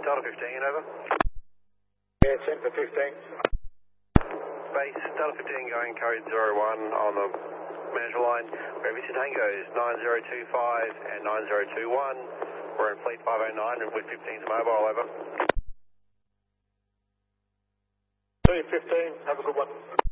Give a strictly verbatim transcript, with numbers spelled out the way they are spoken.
Delta fifteen, over. Yeah, ten for fifteen. Base, Delta fifteen going code zero one on the manager line. We're Victor Tango's nine zero two five and nine zero two one. We're in fleet five oh nine with fifteens mobile, over. two fifteen, have a good one.